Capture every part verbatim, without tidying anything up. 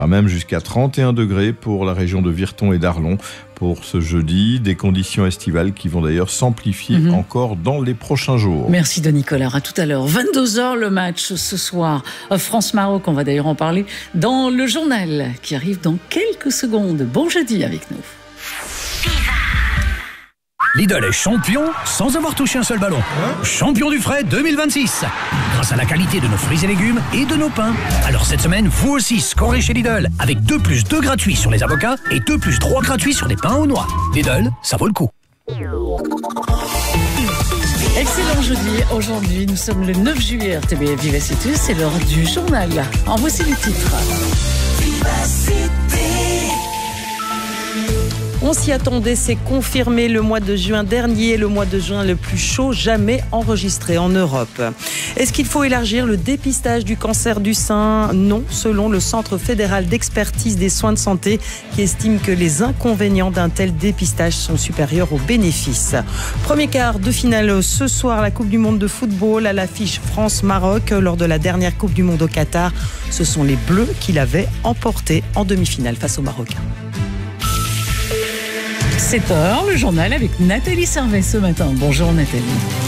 Même jusqu'à trente et un degrés pour la région de Virton et d'Arlon pour ce jeudi. Des conditions estivales qui vont d'ailleurs s'amplifier mmh. encore dans les prochains jours. Merci Denis Collard. À tout à l'heure. vingt-deux heures le match ce soir. France-Maroc, on va d'ailleurs en parler dans le journal qui arrive dans quelques secondes. Bon jeudi avec nous. Lidl est champion sans avoir touché un seul ballon. Hein? Champion du frais deux mille vingt-six. Grâce à la qualité de nos fruits et légumes et de nos pains. Alors cette semaine, vous aussi scorez chez Lidl avec deux plus deux gratuits sur les avocats et deux plus trois gratuits sur les pains aux noix. Lidl, ça vaut le coup. Excellent jeudi. Aujourd'hui, nous sommes le neuf juillet. R T B F Vivacité, c'est l'heure du journal. En voici les titres. Vivacité. On s'y attendait, c'est confirmé. Le mois de juin dernier, le mois de juin le plus chaud jamais enregistré en Europe. Est-ce qu'il faut élargir le dépistage du cancer du sein ? Non, selon le Centre fédéral d'expertise des soins de santé qui estime que les inconvénients d'un tel dépistage sont supérieurs aux bénéfices. Premier quart de finale ce soir, la Coupe du Monde de football à l'affiche France-Maroc. Lors de la dernière Coupe du Monde au Qatar, ce sont les Bleus qui l'avaient emporté en demi-finale face aux Marocains. sept heures, le journal avec Nathalie Servet ce matin. Bonjour Nathalie.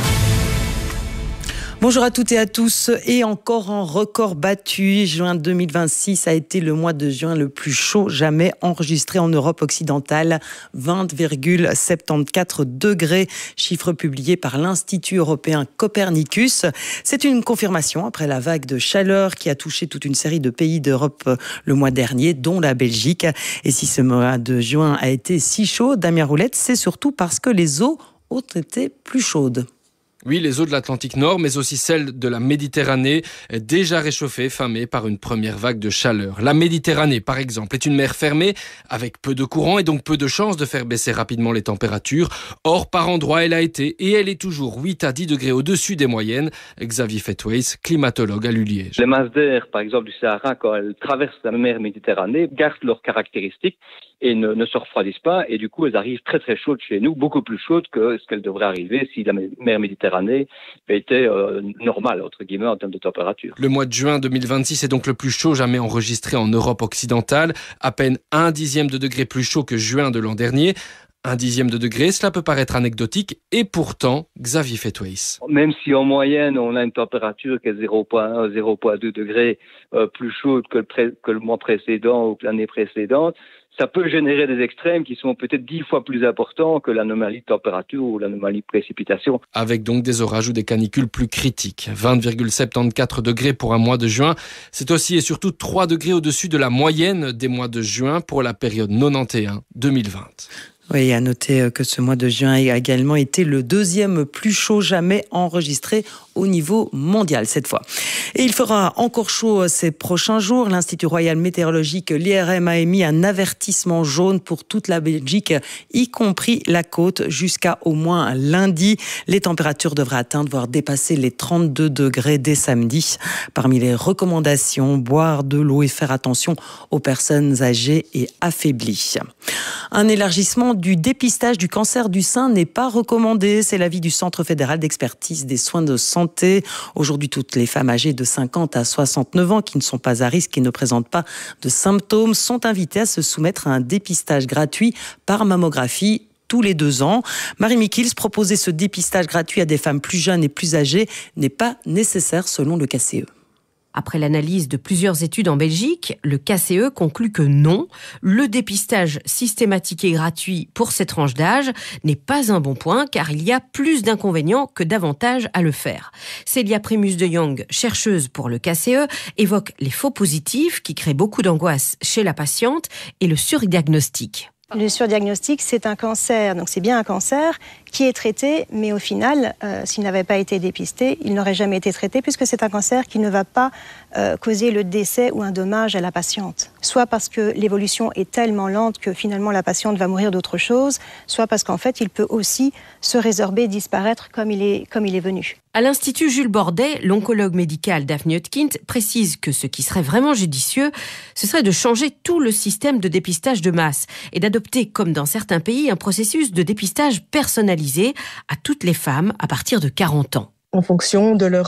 Bonjour à toutes et à tous. Et encore un record battu. Juin deux mille vingt-six a été le mois de juin le plus chaud jamais enregistré en Europe occidentale. vingt virgule soixante-quatorze degrés, chiffre publié par l'Institut européen Copernicus. C'est une confirmation après la vague de chaleur qui a touché toute une série de pays d'Europe le mois dernier, dont la Belgique. Et si ce mois de juin a été si chaud, Damien Roulette, c'est surtout parce que les eaux ont été plus chaudes. Oui, les eaux de l'Atlantique Nord, mais aussi celles de la Méditerranée, déjà réchauffées fin mai par une première vague de chaleur. La Méditerranée, par exemple, est une mer fermée avec peu de courant et donc peu de chances de faire baisser rapidement les températures. Or, par endroits, elle a été et elle est toujours huit à dix degrés au-dessus des moyennes. Xavier Fetways, climatologue à l'U-Liège. Les masses d'air, par exemple, du Sahara, quand elles traversent la mer Méditerranée, gardent leurs caractéristiques et ne, ne se refroidissent pas. Et du coup, elles arrivent très très chaudes chez nous, beaucoup plus chaudes que ce qu'elles devraient arriver si la mer Méditerranée était euh, normale, entre guillemets, en termes de température. Le mois de juin deux mille vingt-six est donc le plus chaud jamais enregistré en Europe occidentale. À peine un dixième de degré plus chaud que juin de l'an dernier. Un dixième de degré, cela peut paraître anecdotique, et pourtant, Xavier Fetways. Même si en moyenne, on a une température qui est zéro virgule un, zéro virgule deux degrés euh, plus chaude que le, pré- que le mois précédent ou que l'année précédente, ça peut générer des extrêmes qui sont peut-être dix fois plus importants que l'anomalie de température ou l'anomalie de précipitation. Avec donc des orages ou des canicules plus critiques. vingt virgule soixante-quatorze degrés pour un mois de juin. C'est aussi et surtout trois degrés au-dessus de la moyenne des mois de juin pour la période quatre-vingt-onze deux mille vingt. Oui, à noter que ce mois de juin a également été le deuxième plus chaud jamais enregistré au niveau mondial cette fois. Et il fera encore chaud ces prochains jours. L'Institut Royal Météorologique, l'I R M, a émis un avertissement jaune pour toute la Belgique, y compris la côte, jusqu'à au moins lundi. Les températures devraient atteindre, voire dépasser les trente-deux degrés dès samedi. Parmi les recommandations, boire de l'eau et faire attention aux personnes âgées et affaiblies. Un élargissement du dépistage du cancer du sein n'est pas recommandé. C'est l'avis du Centre fédéral d'expertise des soins de santé. Aujourd'hui, toutes les femmes âgées de cinquante à soixante-neuf ans qui ne sont pas à risque et ne présentent pas de symptômes sont invitées à se soumettre à un dépistage gratuit par mammographie tous les deux ans. Marie Mikils, proposer ce dépistage gratuit à des femmes plus jeunes et plus âgées n'est pas nécessaire selon le K C E. Après l'analyse de plusieurs études en Belgique, le K C E conclut que non, le dépistage systématique et gratuit pour cette tranche d'âge n'est pas un bon point car il y a plus d'inconvénients que d'avantages à le faire. Célia Primus de Jong, chercheuse pour le K C E, évoque les faux positifs qui créent beaucoup d'angoisse chez la patiente et le surdiagnostic. Le surdiagnostic, c'est un cancer, donc c'est bien un cancer qui est traité, mais au final, euh, s'il n'avait pas été dépisté, il n'aurait jamais été traité puisque c'est un cancer qui ne va pas euh, causer le décès ou un dommage à la patiente. Soit parce que l'évolution est tellement lente que finalement la patiente va mourir d'autre chose, soit parce qu'en fait, il peut aussi se résorber, disparaître comme il est, comme il est venu. À l'Institut Jules Bordet, l'oncologue médical Daphne Hutkint précise que ce qui serait vraiment judicieux, ce serait de changer tout le système de dépistage de masse et d'adopter, comme dans certains pays, un processus de dépistage personnalisé à toutes les femmes à partir de quarante ans. En fonction de leur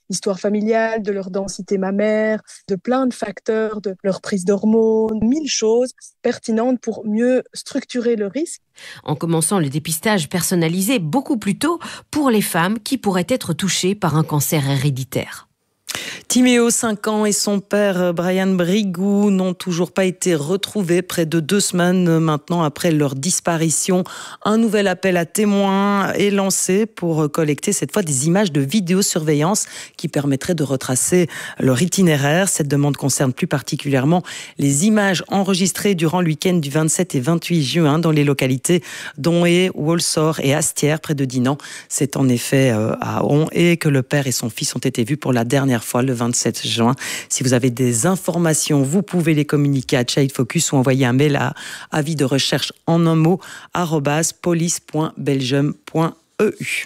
histoire familiale, de leur densité mammaire, de plein de facteurs, de leur prise d'hormones, mille choses pertinentes pour mieux structurer le risque. En commençant le dépistage personnalisé beaucoup plus tôt pour les femmes qui pourraient être touchées par un cancer héréditaire. Timéo, cinq ans, et son père, Brian Brigou, n'ont toujours pas été retrouvés près de deux semaines maintenant après leur disparition. Un nouvel appel à témoins est lancé pour collecter cette fois des images de vidéosurveillance qui permettraient de retracer leur itinéraire. Cette demande concerne plus particulièrement les images enregistrées durant le week-end du vingt-sept et vingt-huit juin dans les localités d'Onhé, Wolsor et Astières, près de Dinan. C'est en effet à Onhé que le père et son fils ont été vus pour la dernière fois le vingt-sept juin. Si vous avez des informations, vous pouvez les communiquer à Child Focus ou envoyer un mail à avis de recherche en un mot arobase police point belgium point e u.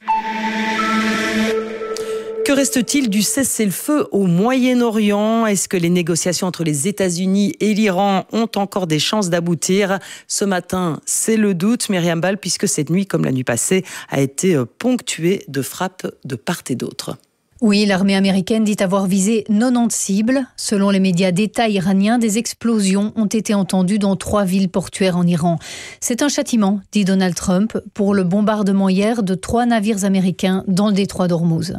Que reste-t-il du cessez-le-feu au Moyen-Orient ? Est-ce que les négociations entre les États-Unis et l'Iran ont encore des chances d'aboutir ? Ce matin, c'est le doute, Myriam Ball, puisque cette nuit, comme la nuit passée, a été ponctuée de frappes de part et d'autre. Oui, l'armée américaine dit avoir visé quatre-vingt-dix cibles. Selon les médias d'État iraniens, des explosions ont été entendues dans trois villes portuaires en Iran. C'est un châtiment, dit Donald Trump, pour le bombardement hier de trois navires américains dans le détroit d'Ormuz.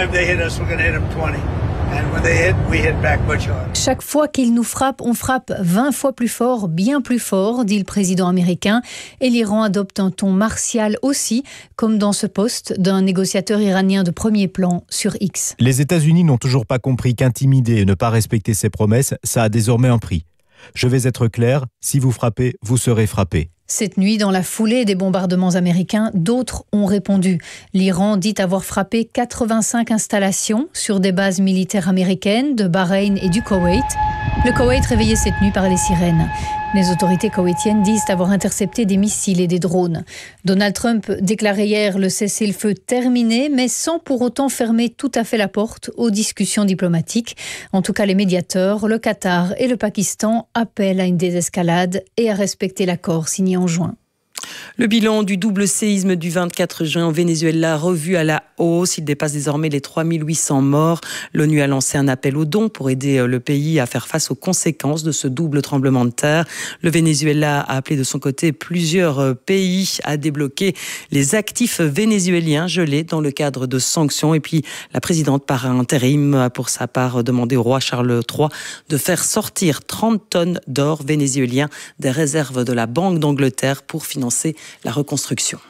Chaque fois qu'ils nous frappent, on frappe vingt fois plus fort, bien plus fort, dit le président américain. Et l'Iran adopte un ton martial aussi, comme dans ce post d'un négociateur iranien de premier plan sur X. Les États-Unis n'ont toujours pas compris qu'intimider et ne pas respecter ses promesses, ça a désormais un prix. Je vais être clair, si vous frappez, vous serez frappé. Cette nuit, dans la foulée des bombardements américains, d'autres ont répondu. L'Iran dit avoir frappé quatre-vingt-cinq installations sur des bases militaires américaines de Bahreïn et du Koweït. Le Koweït réveillé cette nuit par les sirènes. Les autorités koweïtiennes disent avoir intercepté des missiles et des drones. Donald Trump déclarait hier le cessez-le-feu terminé, mais sans pour autant fermer tout à fait la porte aux discussions diplomatiques. En tout cas, les médiateurs, le Qatar et le Pakistan appellent à une désescalade et à respecter l'accord signé en juin. Le bilan du double séisme du vingt-quatre juin au Venezuela revu à la hausse. Il dépasse désormais les trois mille huit cents morts. L'ONU a lancé un appel aux dons pour aider le pays à faire face aux conséquences de ce double tremblement de terre. Le Venezuela a appelé de son côté plusieurs pays à débloquer les actifs vénézuéliens gelés dans le cadre de sanctions. Et puis la présidente par intérim a pour sa part demandé au roi Charles trois de faire sortir trente tonnes d'or vénézuélien des réserves de la Banque d'Angleterre pour financer la reconstruction.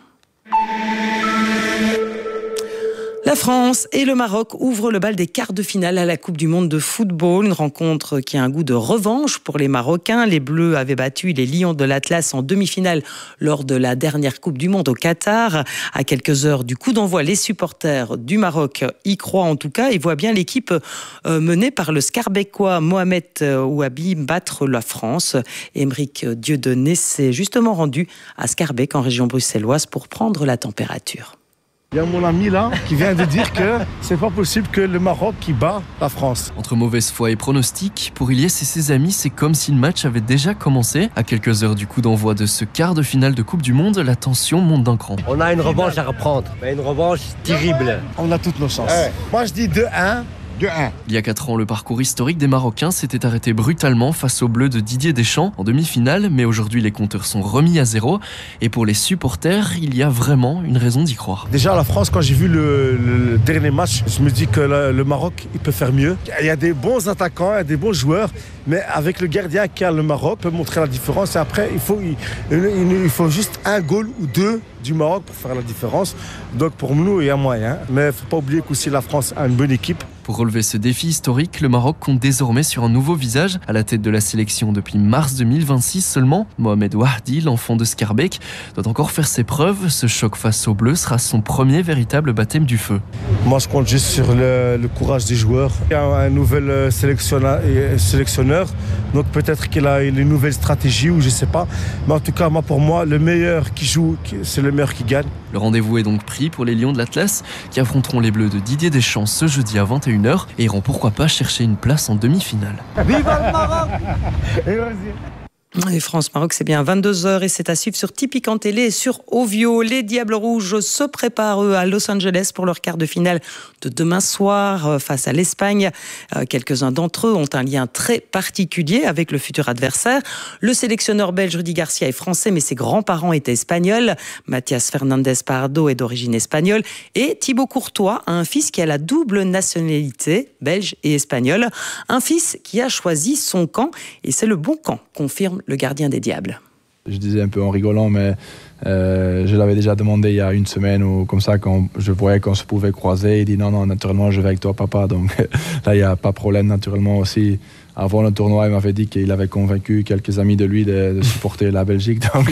La France et le Maroc ouvrent le bal des quarts de finale à la Coupe du Monde de football. Une rencontre qui a un goût de revanche pour les Marocains. Les Bleus avaient battu les Lions de l'Atlas en demi-finale lors de la dernière Coupe du Monde au Qatar. À quelques heures du coup d'envoi, les supporters du Maroc y croient en tout cas et voient bien l'équipe menée par le Scarbecquois Mohamed Ouabi battre la France. Aymeric Dieudonné s'est justement rendu à Scarbeck en région bruxelloise pour prendre la température. Il y a mon ami là qui vient de dire que c'est pas possible que le Maroc qui bat la France. Entre mauvaise foi et pronostic, pour Ilyes et ses amis, c'est comme si le match avait déjà commencé. À quelques heures du coup d'envoi de ce quart de finale de Coupe du Monde, la tension monte d'un cran. On a une revanche à reprendre, mais une revanche terrible. On a toutes nos chances. Ouais. Moi je dis deux un. deux un. Il y a quatre ans, le parcours historique des Marocains s'était arrêté brutalement face aux Bleus de Didier Deschamps en demi-finale, mais aujourd'hui les compteurs sont remis à zéro. Et pour les supporters, il y a vraiment une raison d'y croire. Déjà la France, quand j'ai vu le, le, le dernier match, je me dis que le, le Maroc, il peut faire mieux. Il y a des bons attaquants, il y a des bons joueurs, mais avec le gardien qui a le Maroc, peut montrer la différence. Et après, il faut, il, il faut juste un goal ou deux du Maroc pour faire la différence. Donc pour nous, il y a moyen. Mais il ne faut pas oublier qu'aussi la France a une bonne équipe. Pour relever ce défi historique, le Maroc compte désormais sur un nouveau visage à la tête de la sélection depuis mars deux mille vingt-six seulement. Mohamed Ouahdi, l'enfant de Scarbeck, doit encore faire ses preuves. Ce choc face aux Bleus sera son premier véritable baptême du feu. Moi, je compte juste sur le, le courage des joueurs. Il y a un nouvel sélectionneur, sélectionneur donc peut-être qu'il a une nouvelle stratégie ou je ne sais pas. Mais en tout cas, moi, pour moi, le meilleur qui joue, c'est le meilleur qui gagne. Le rendez-vous est donc pris pour les Lions de l'Atlas qui affronteront les Bleus de Didier Deschamps ce jeudi à vingt et une heures et iront pourquoi pas chercher une place en demi-finale. Vive le Maroc! Et vas-y. Et France-Maroc, c'est bien vingt-deux heures et c'est à suivre sur Tipeee en télé et sur Ovio. Les Diables Rouges se préparent, eux, à Los Angeles pour leur quart de finale de demain soir face à l'Espagne. Quelques-uns d'entre eux ont un lien très particulier avec le futur adversaire. Le sélectionneur belge Rudy Garcia est français, mais ses grands-parents étaient espagnols. Mathias Fernandez Pardo est d'origine espagnole. Et Thibaut Courtois a un fils qui a la double nationalité, belge et espagnole. Un fils qui a choisi son camp, et c'est le bon camp, confirme le gardien des Diables. Je disais un peu en rigolant, mais euh, je l'avais déjà demandé il y a une semaine ou comme ça, quand je voyais qu'on se pouvait croiser. Il dit non, non, naturellement, je vais avec toi, papa. Donc là, il n'y a pas de problème, naturellement aussi. Avant le tournoi, il m'avait dit qu'il avait convaincu quelques amis de lui de, de supporter la Belgique. Donc,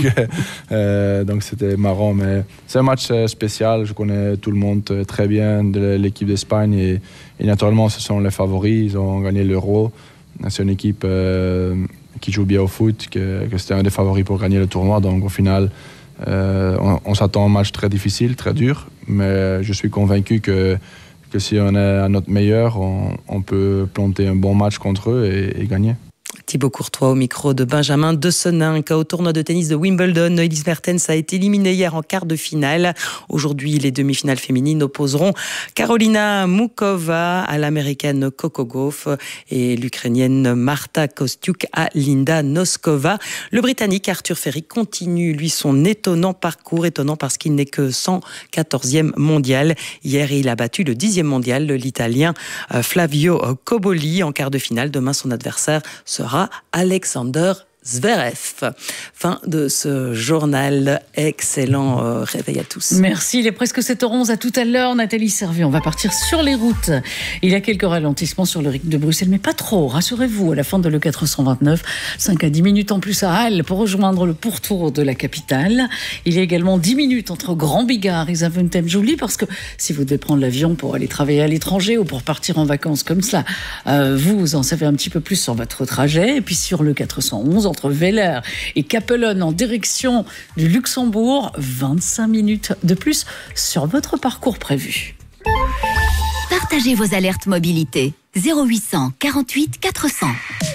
euh, donc c'était marrant. Mais c'est un match spécial. Je connais tout le monde très bien de l'équipe d'Espagne. Et, et naturellement, ce sont les favoris. Ils ont gagné l'Euro. C'est une équipe euh, qui joue bien au foot, que, que c'était un des favoris pour gagner le tournoi. Donc au final, euh, on, on s'attend à un match très difficile, très dur. Mais je suis convaincu que, que si on est à notre meilleur, on, on peut planter un bon match contre eux et, et gagner. Thibaut Courtois au micro de Benjamin de Seninck. Au tournoi de tennis de Wimbledon, Elise Mertens a été éliminée hier en quart de finale. Aujourd'hui, les demi-finales féminines opposeront Karolina Mukova à l'américaine Coco Gauff et l'ukrainienne Marta Kostyuk à Linda Noskova. Le britannique Arthur Ferry continue, lui, son étonnant parcours. Étonnant parce qu'il n'est que cent quatorzième mondial. Hier, il a battu le dixième mondial, l'italien Flavio Cobolli, en quart de finale. Demain, son adversaire sera Alexander Zverev. Fin de ce journal. Excellent euh, réveil à tous. Merci, il est presque sept heures onze. À tout à l'heure, Nathalie Servi. On va partir sur les routes. Il y a quelques ralentissements sur le rythme de Bruxelles, mais pas trop. Rassurez-vous, à la fin de l'E quatre cent vingt-neuf, cinq à dix minutes en plus à Halle pour rejoindre le pourtour de la capitale. Il y a également dix minutes entre Grand Bigard et Zaventem. J'oublie parce que si vous devez prendre l'avion pour aller travailler à l'étranger ou pour partir en vacances comme cela, euh, vous en savez un petit peu plus sur votre trajet. Et puis sur le quatre cent onze, entre Veller et Capellen en direction du Luxembourg, vingt-cinq minutes de plus sur votre parcours prévu. Partagez vos alertes mobilité. zéro huit cent quarante-huit quatre cents.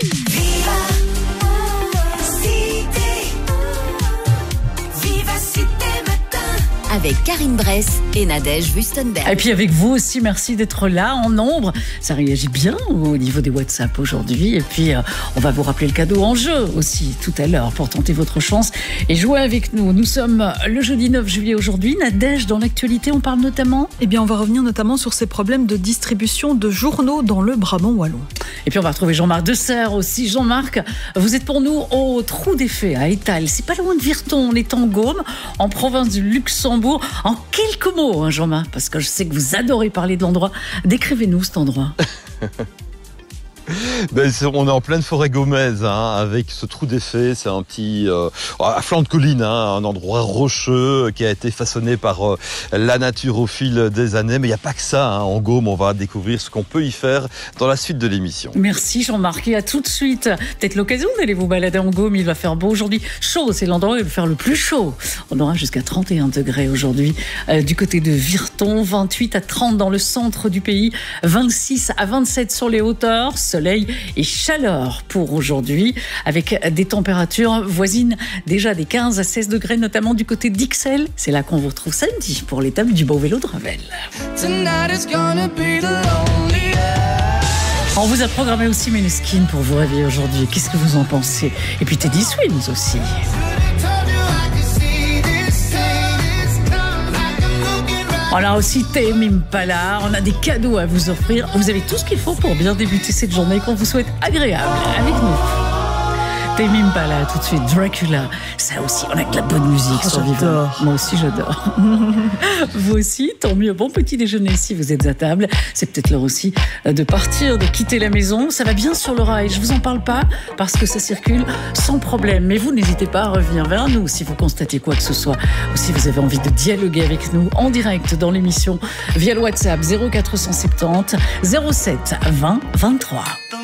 Avec Karine Bress et Nadège Wustenberg. Et puis avec vous aussi, merci d'être là en nombre. Ça réagit bien au niveau des WhatsApp aujourd'hui. Et puis, euh, on va vous rappeler le cadeau en jeu aussi tout à l'heure pour tenter votre chance et jouer avec nous. Nous sommes le jeudi neuf juillet aujourd'hui. Nadège, dans l'actualité, on parle notamment Eh bien, on va revenir notamment sur ces problèmes de distribution de journaux dans le Brabant wallon. Et puis, on va retrouver Jean-Marc Desserre aussi. Jean-Marc, vous êtes pour nous au Trou des Fées à Étal. C'est pas loin de Virton, on est en Gaume, en province du Luxembourg. En quelques mots, hein, Jean-Marc, parce que je sais que vous adorez parler de l'endroit. Décrivez-nous cet endroit. Ben, on est en pleine forêt gaumaise, hein, avec ce Trou des Fées. C'est un petit euh, à flanc de colline, hein, un endroit rocheux qui a été façonné par euh, la nature au fil des années. Mais il n'y a pas que ça, hein, en Gaume. On va découvrir ce qu'on peut y faire dans la suite de l'émission. Merci Jean-Marc, et à tout de suite. Peut-être l'occasion d'aller vous balader en Gaume. Il va faire beau aujourd'hui. Chaud, c'est l'endroit où il va faire le plus chaud. On aura jusqu'à trente et un degrés aujourd'hui euh, du côté de Virton, vingt-huit à trente dans le centre du pays, vingt-six à vingt-sept sur les hauteurs. Soleil et chaleur pour aujourd'hui, avec des températures voisines déjà des quinze à seize degrés, notamment du côté d'Ixelles. C'est là qu'on vous retrouve samedi pour l'étape du beau vélo de Ravel. On vous a programmé aussi Måneskin pour vous réveiller aujourd'hui. Qu'est-ce que vous en pensez? Et puis Teddy Swims aussi. On a aussi Tame Impala, on a des cadeaux à vous offrir. Vous avez tout ce qu'il faut pour bien débuter cette journée qu'on vous souhaite agréable avec nous. Tame Impala, tout de suite, Dracula. Ça aussi, on a de la bonne musique oh, sur Vivant. Moi aussi, j'adore. Vous aussi, tant mieux. Bon petit déjeuner si vous êtes à table. C'est peut-être l'heure aussi de partir, de quitter la maison. Ça va bien sur le rail. Je vous en parle pas parce que ça circule sans problème. Mais vous, n'hésitez pas à revenir vers nous si vous constatez quoi que ce soit ou si vous avez envie de dialoguer avec nous en direct dans l'émission via le WhatsApp zéro quatre cent soixante-dix zéro sept vingt vingt-trois.